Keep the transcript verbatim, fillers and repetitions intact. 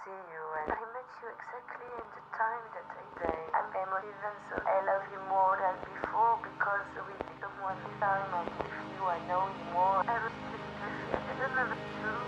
see you, and I met you exactly in the time that I say I'm emotive, so I love you more than before because with someone this time I'm with you, I know you more. I really love you. I don't know what to do.